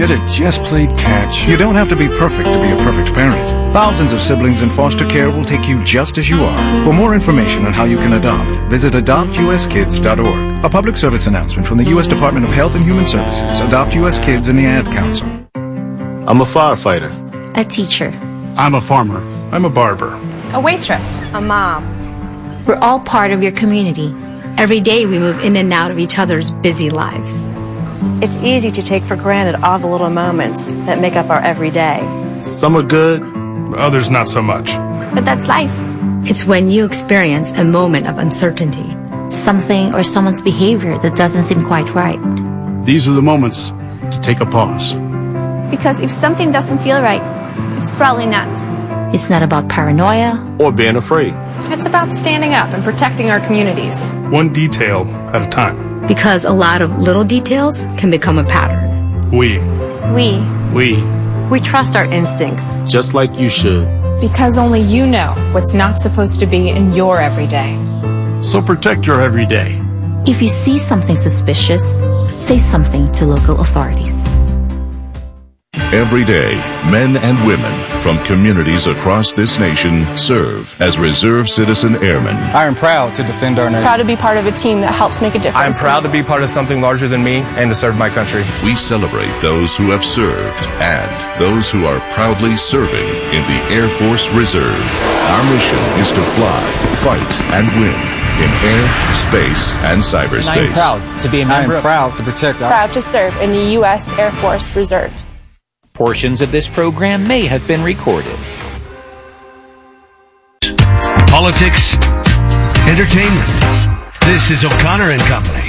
should have just played catch. You don't have to be perfect to be a perfect parent. Thousands of siblings in foster care will take you just as you are. For more information on how you can adopt, visit adoptuskids.org. A public service announcement from the U.S. Department of Health and Human Services, Adopt U.S. Kids, and the Ad Council. I'm a firefighter. A teacher. I'm a farmer. I'm a barber. A waitress. A mom. We're all part of your community. Every day we move in and out of each other's busy lives. It's easy to take for granted all the little moments that make up our everyday. Some are good, others not so much. But that's life. It's when you experience a moment of uncertainty, something or someone's behavior that doesn't seem quite right. These are the moments to take a pause. Because if something doesn't feel right, it's probably not. It's not about paranoia or being afraid. It's about standing up and protecting our communities. One detail at a time. Because a lot of little details can become a pattern. We trust our instincts. Just like you should. Because only you know what's not supposed to be in your everyday. So protect your everyday. If you see something suspicious, say something to local authorities. Every day, men and women from communities across this nation serve as Reserve Citizen Airmen. I am proud to defend our nation. Proud to be part of a team that helps make a difference. I am proud to be part of something larger than me and to serve my country. We celebrate those who have served and those who are proudly serving in the Air Force Reserve. Our mission is to fly, fight, and win in air, space, and cyberspace. I am proud to be a member. I am proud to protect our... Proud to serve in the U.S. Air Force Reserve. Portions of this program may have been recorded. Politics, entertainment. This is O'Connor and Company.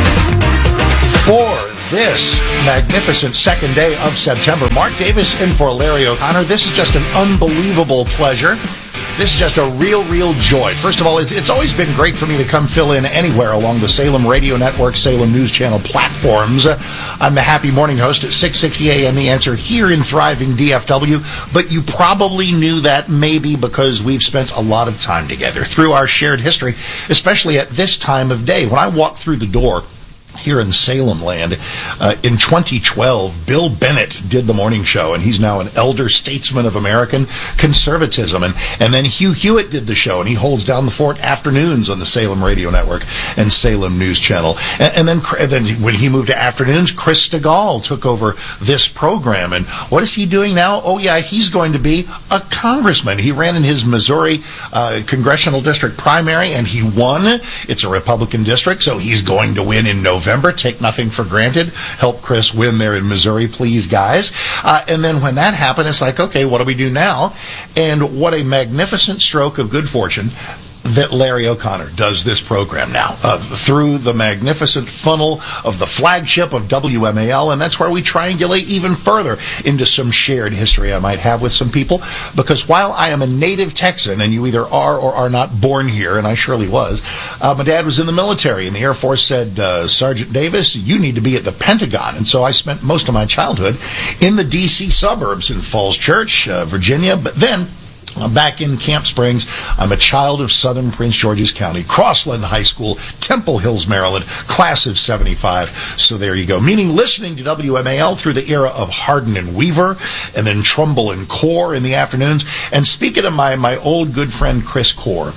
For this magnificent second day of September, Mark Davis in for Larry O'Connor. This is just an unbelievable pleasure. This is just a real joy. First of all, it's always been great for me to come fill in anywhere along the Salem Radio Network, Salem News Channel platforms. I'm the happy morning host at 6:60 a.m. The Answer here in thriving DFW, but you probably knew that maybe because we've spent a lot of time together through our shared history, especially at this time of day. When I walk through the door here in Salem land, in 2012, Bill Bennett did the morning show, and he's now an elder statesman of American conservatism. And then Hugh Hewitt did the show, and he holds down the fort afternoons on the Salem Radio Network and Salem News Channel. And then when he moved to afternoons, Chris Stegall took over this program. And what is he doing now? Oh, yeah, he's going to be a congressman. He ran in his Missouri congressional district primary, and he won. It's a Republican district, so he's going to win in November. Take nothing for granted. Help Chris win there in Missouri, please, guys. And then when that happened, it's like, okay, what do we do now? And what a magnificent stroke of good fortune that Larry O'Connor does this program now through the magnificent funnel of the flagship of WMAL, and that's where we triangulate even further into some shared history I might have with some people, because while I am a native Texan, and you either are or are not born here, and I surely was, my dad was in the military, and the Air Force said, Sergeant Davis, you need to be at the Pentagon, and so I spent most of my childhood in the D.C. suburbs in Falls Church, Virginia, but then back in Camp Springs. I'm a child of southern Prince George's County, Crossland High School, Temple Hills, Maryland, class of 75. So there you go. Meaning listening to WMAL through the era of Hardin and Weaver, and then Trumbull and Core in the afternoons. And speaking of my old good friend Chris Core,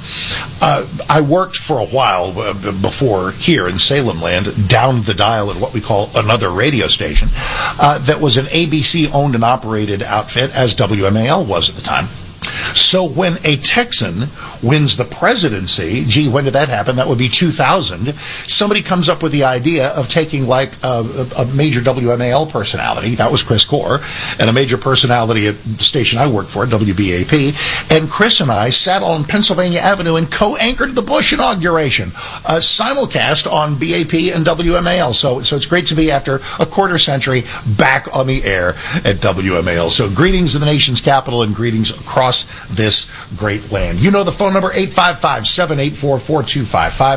I worked for a while before here in Salem land, down the dial at what we call another radio station, that was an ABC-owned and operated outfit, as WMAL was at the time. So when a Texan wins the presidency, gee, when did that happen? That would be 2000. Somebody comes up with the idea of taking like a major WMAL personality, that was Chris Core, and a major personality at the station I worked for, WBAP, and Chris and I sat on Pennsylvania Avenue and co-anchored the Bush inauguration, simulcast on BAP and WMAL. So it's great to be, after a quarter century, back on the air at WMAL. So greetings in the nation's capital and greetings across this great land. You know the phone number, 855-784-4255,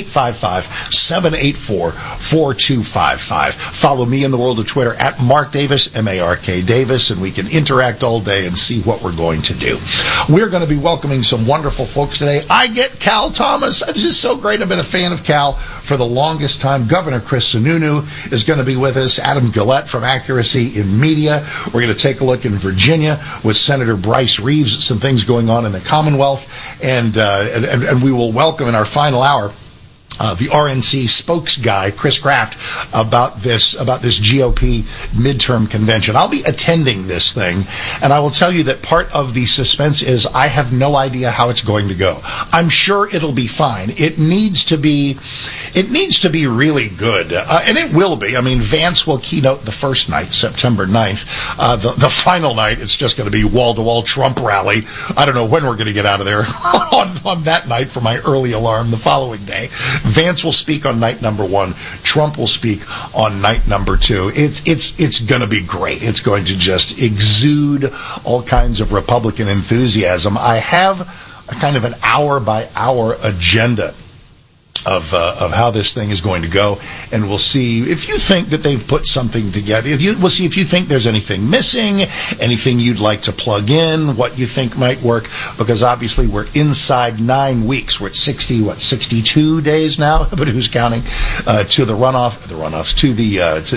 855-784-4255. Follow me in the world of Twitter at Mark Davis, M-A-R-K Davis, and we can interact all day and see what we're going to do. We're going to be welcoming some wonderful folks today. I get Cal Thomas. This is so great. I've been a fan of Cal for the longest time. Governor Chris Sununu is going to be with us. Adam Gillette from Accuracy in Media. We're going to take a look in Virginia with Senator Bryce Reeves, some things going on in the Commonwealth, and we will welcome in our final hour the RNC spokes guy, Chris Kraft, about this GOP midterm convention. I'll be attending this thing, and I will tell you that part of the suspense is I have no idea how it's going to go. I'm sure it'll be fine. It needs to be really good, and it will be. I mean, Vance will keynote the first night, September 9th. The final night, it's just going to be wall-to-wall Trump rally. I don't know when we're going to get out of there on that night for my early alarm the following day. Vance will speak on night number 1. Trump will speak on night number 2. It's going to be great. It's going to just exude all kinds of Republican enthusiasm. I have a kind of an hour-by-hour agenda of how this thing is going to go, and we'll see if you think that they've put something together. We'll see if you think there's anything missing, anything you'd like to plug in, what you think might work, because obviously we're inside 9 weeks. We're at 62 days now, but who's counting, to the runoffs, to the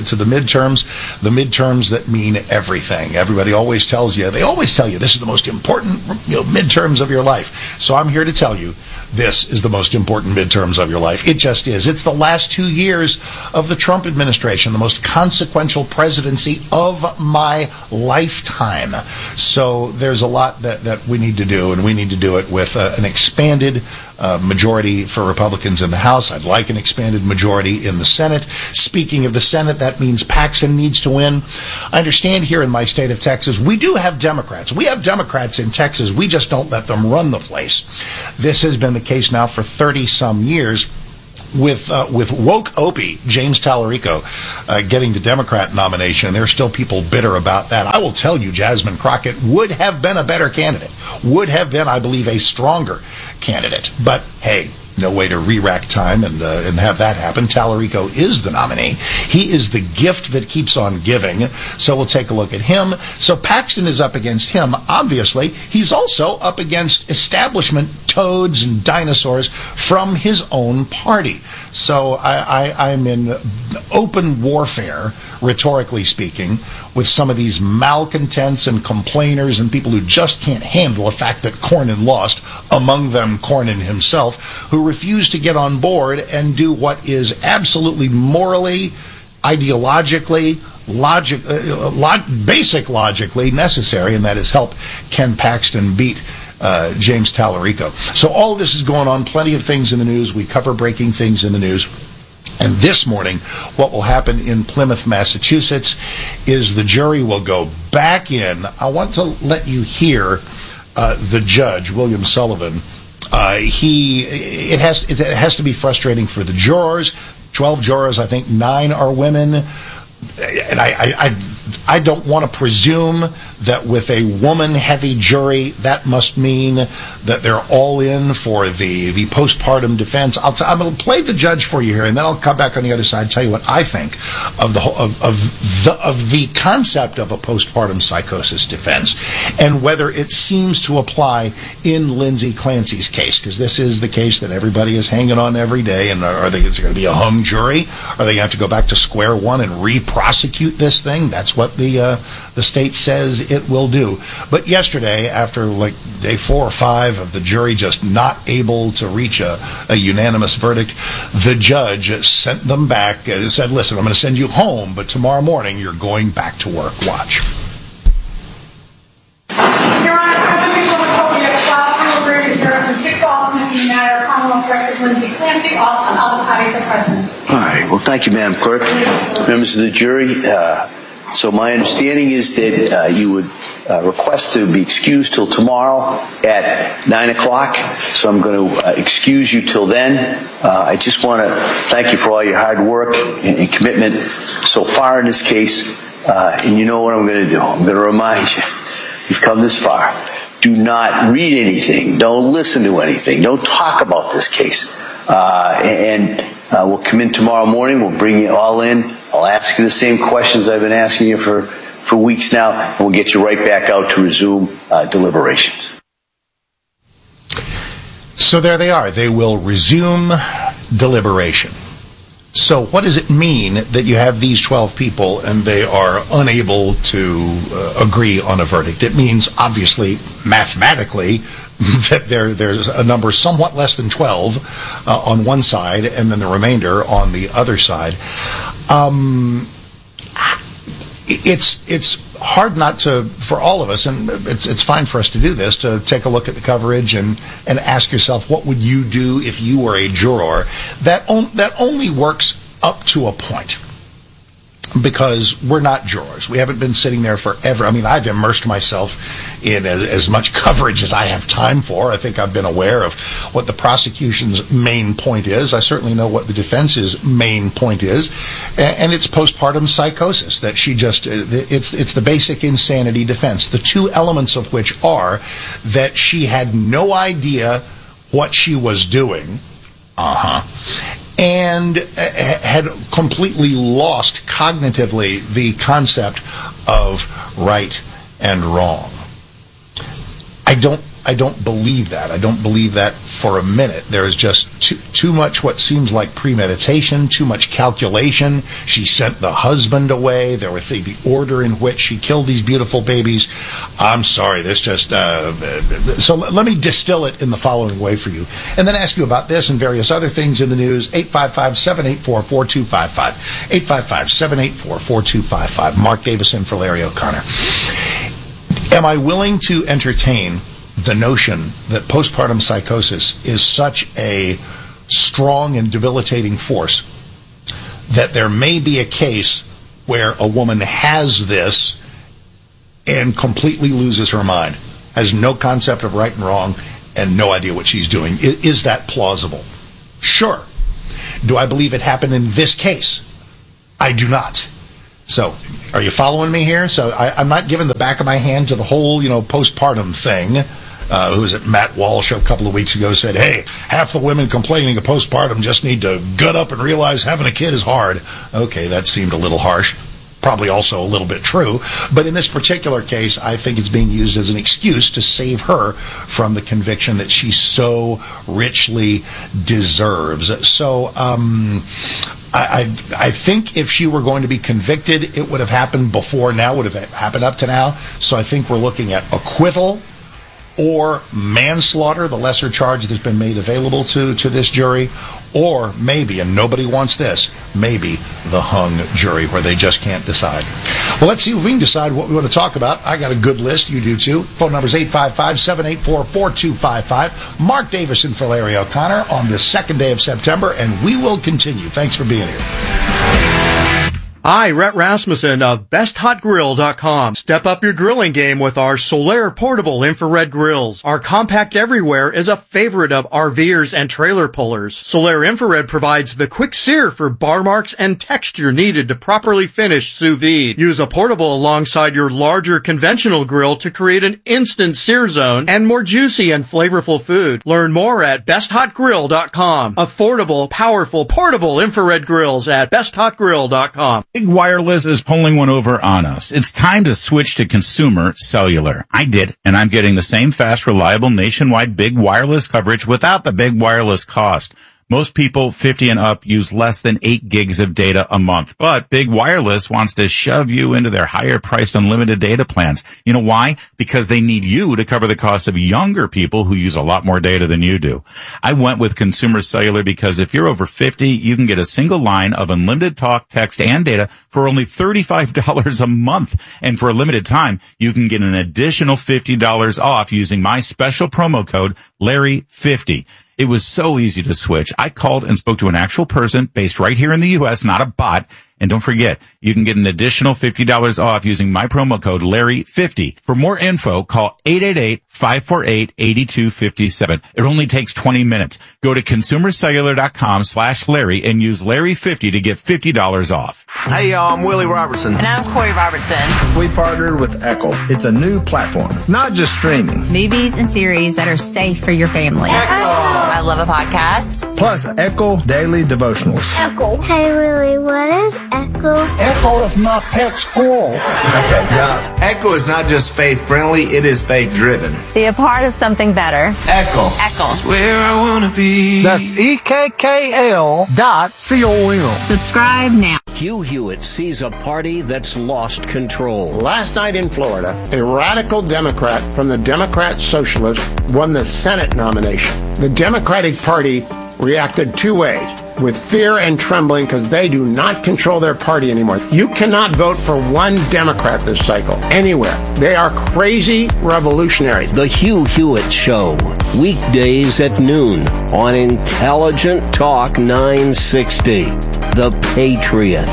midterms that mean everything. Everybody always tells you, this is the most important midterms of your life. So I'm here to tell you, this is the most important midterms of your life. It just is. It's the last 2 years of the Trump administration, the most consequential presidency of my lifetime. So there's a lot that we need to do, and we need to do it with an expanded majority for Republicans in the House. I'd like an expanded majority in the Senate. Speaking of the Senate, that means Paxton needs to win. I understand here in my state of Texas, we do have Democrats. We have Democrats in Texas. We just don't let them run the place. This has been the case now for 30-some years. With woke Opie, James Tallarico, getting the Democrat nomination, and there are still people bitter about that. I will tell you, Jasmine Crockett would have been a better candidate, would have been, I believe, a stronger candidate. But, hey, no way to re-rack time and have that happen. Tallarico is the nominee. He is the gift that keeps on giving. So we'll take a look at him. So Paxton is up against him. Obviously, he's also up against establishment toads and dinosaurs from his own party. So I'm in open warfare, rhetorically speaking, with some of these malcontents and complainers and people who just can't handle the fact that Cornyn lost, among them Cornyn himself, who refuse to get on board and do what is absolutely morally, ideologically, basic logically necessary, and that is help Ken Paxton beat James Tallarico. So all of this is going on, plenty of things in the news. We cover breaking things in the news. And this morning, what will happen in Plymouth, Massachusetts, is the jury will go back in. I want to let you hear the judge, William Sullivan. It has to be frustrating for the jurors. 12 jurors, I think 9 are women. And I don't want to presume that with a woman-heavy jury, that must mean that they're all in for the postpartum defense. I'm going to play the judge for you here, and then I'll come back on the other side and tell you what I think of the concept of a postpartum psychosis defense and whether it seems to apply in Lindsay Clancy's case, because this is the case that everybody is hanging on every day. And is it going to be a hung jury? Are they going to have to go back to square one and re-prosecute this thing? That's what the state says it will do. But yesterday, after like day 4 or 5 of the jury just not able to reach a unanimous verdict, the judge sent them back and said, listen, I'm going to send you home, but tomorrow morning you're going back to work. Watch. Your Honor, I'm going to file criminal verdict jurors and 6 documents in the matter of Commonwealth versus Lindsay Clancy. All the parties are present. All right. Well, thank you, Madam Clerk. Members of the jury, so my understanding is that you would request to be excused till tomorrow at 9 o'clock. So I'm going to excuse you till then. I just want to thank you for all your hard work and commitment so far in this case. And you know what I'm going to do. I'm going to remind you, you've come this far. Do not read anything. Don't listen to anything. Don't talk about this case. We'll come in tomorrow morning. We'll bring you all in. I'll ask you the same questions I've been asking you for weeks now, and we'll get you right back out to resume deliberations. So there they are. They will resume deliberation. So what does it mean that you have these 12 people and they are unable to agree on a verdict? It means, obviously, mathematically, that there's a number somewhat less than 12 on one side and then the remainder on the other side. It's hard not to, for all of us, and it's fine for us to do this, to take a look at the coverage and ask yourself, what would you do if you were a juror? That only works up to a point, because we're not jurors. We haven't been sitting there forever. I mean, I've immersed myself in as much coverage as I have time for. I think I've been aware of what the prosecution's main point is. I certainly know what the defense's main point is. And it's postpartum psychosis, that she just, it's the basic insanity defense. The two elements of which are that she had no idea what she was doing. And had completely lost cognitively the concept of right and wrong. I don't believe that. I don't believe that for a minute. There is just too much what seems like premeditation, too much calculation. She sent the husband away. There was the order in which she killed these beautiful babies. I'm sorry, this just... So let me distill it in the following way for you, and then ask you about this and various other things in the news. 855-784-4255. 855-784-4255. Mark Davison for Larry O'Connor. Am I willing to entertain the notion that postpartum psychosis is such a strong and debilitating force that there may be a case where a woman has this and completely loses her mind, has no concept of right and wrong, and no idea what she's doing? Is that plausible? Sure. Do I believe it happened in this case? I do not. So, are you following me here? So, I'm not giving the back of my hand to the whole, postpartum thing. Who was it? Matt Walsh a couple of weeks ago said, hey, half the women complaining of postpartum just need to gut up and realize having a kid is hard. Okay, that seemed a little harsh. Probably also a little bit true. But in this particular case, I think it's being used as an excuse to save her from the conviction that she so richly deserves. So, I think if she were going to be convicted, it would have happened before now, would have happened up to now. So I think we're looking at acquittal or manslaughter, the lesser charge that's been made available to this jury, or maybe, and nobody wants this, maybe the hung jury where they just can't decide. Well, let's see if we can decide what we want to talk about. I got a good list. You do too. Phone number is 855-784-4255. Mark Davison for Larry O'Connor on the second day of September, and we will continue. Thanks for being here. Hi, Rhett Rasmussen of BestHotGrill.com. Step up your grilling game with our Solaire portable infrared grills. Our compact everywhere is a favorite of RVers and trailer pullers. Solaire infrared provides the quick sear for bar marks and texture needed to properly finish sous vide. Use a portable alongside your larger conventional grill to create an instant sear zone and more juicy and flavorful food. Learn more at BestHotGrill.com. Affordable, powerful, portable infrared grills at BestHotGrill.com. Big Wireless is pulling one over on us. It's time to switch to consumer cellular. I did, and I'm getting the same fast, reliable, nationwide big wireless coverage without the big wireless cost. Most people 50 and up use less than 8 gigs of data a month, but Big Wireless wants to shove you into their higher priced unlimited data plans. You know why? Because they need you to cover the cost of younger people who use a lot more data than you do. I went with Consumer Cellular because if you're over 50, you can get a single line of unlimited talk, text, and data for only $35 a month. And for a limited time, you can get an additional $50 off using my special promo code Larry50. It was so easy to switch. I called and spoke to an actual person based right here in the U.S., not a bot. And don't forget, you can get an additional $50 off using my promo code Larry50. For more info, call 888-548-8257. It only takes 20 minutes. Go to consumercellular.com/Larry and use Larry50 to get $50 off. Hey, y'all, I'm Willie Robertson. And I'm Corey Robertson. We partnered with Echo. It's a new platform, not just streaming. Movies and series that are safe for your family. Echo. I love a podcast. Plus, Echo Daily Devotionals. Echo. Hey, Willie, what is Echo? Echo is my pet squirrel. Okay, now, Echo is not just faith-friendly, it is faith-driven. Be a part of something better. Echo. Echo. Where I want to be. That's EKKL.com. Subscribe now. Hugh Hewitt sees a party that's lost control. Last night in Florida, a radical Democrat from the Democrat Socialists won the Senate nomination. The Democratic Party reacted two ways, with fear and trembling because they do not control their party anymore. You cannot vote for one Democrat this cycle, anywhere. They are crazy revolutionaries. The Hugh Hewitt Show, weekdays at noon on Intelligent Talk 960. The Patriot.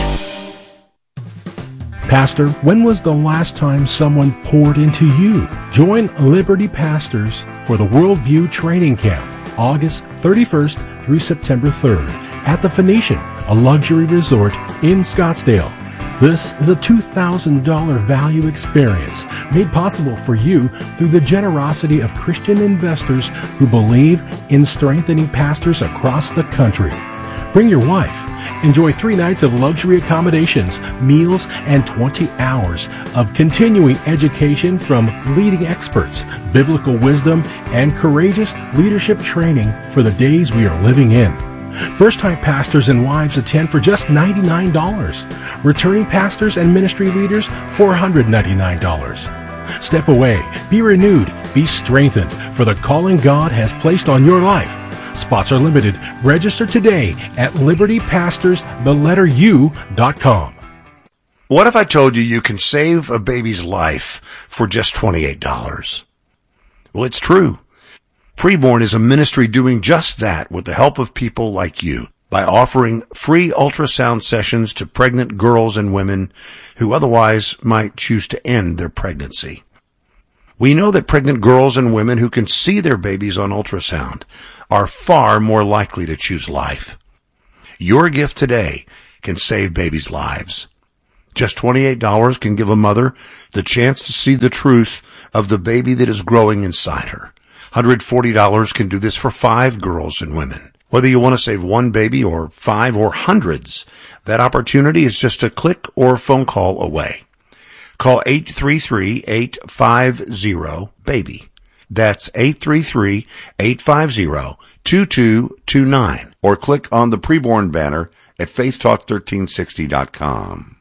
Pastor, when was the last time someone poured into you? Join Liberty Pastors for the Worldview Training Camp, August 31st through September 3rd at the Phoenician, a luxury resort in Scottsdale. This is a $2,000 value experience made possible for you through the generosity of Christian investors who believe in strengthening pastors across the country. Bring your wife. Enjoy 3 nights of luxury accommodations, meals, and 20 hours of continuing education from leading experts, biblical wisdom, and courageous leadership training for the days we are living in. First-time pastors and wives attend for just $99. Returning pastors and ministry leaders, $499. Step away, be renewed, be strengthened for the calling God has placed on your life. Spots are limited. Register today at libertypastors.com. What if I told you you can save a baby's life for just $28? Well, it's true. Preborn is a ministry doing just that with the help of people like you by offering free ultrasound sessions to pregnant girls and women who otherwise might choose to end their pregnancy. We know that pregnant girls and women who can see their babies on ultrasound are far more likely to choose life. Your gift today can save babies' lives. Just $28 can give a mother the chance to see the truth of the baby that is growing inside her. $140 can do this for 5 girls and women. Whether you want to save one baby or 5 or hundreds, that opportunity is just a click or phone call away. Call 833-850-BABY. That's 833-850-2229. Or click on the Preborn banner at faithtalk1360.com.